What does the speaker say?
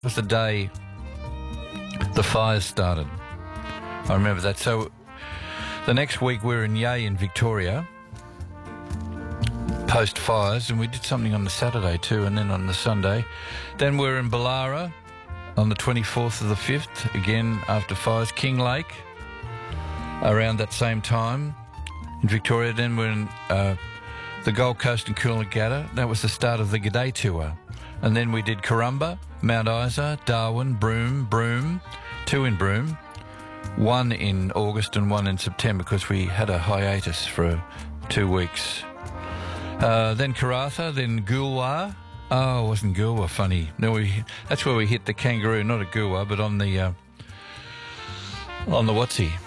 was the day the fires started. I remember that. So the next week we were in Yea in Victoria, post fires, and we did something on the Saturday too, and then on the Sunday. Then we were in Ballara on the 24th of the 5th, again after fires. Kinglake around that same time in Victoria. Then we're in the Gold Coast and Coolangatta. That was the start of the G'day tour. And then we did Corumba, Mount Isa, Darwin, Broome, 2 in Broome, 1 in August and 1 in September because we had a hiatus for 2 weeks. Then Karratha, then Goolwa. Oh, wasn't Goolwa funny? No, that's where we hit the kangaroo, not a Goolwa, but on the Watsy.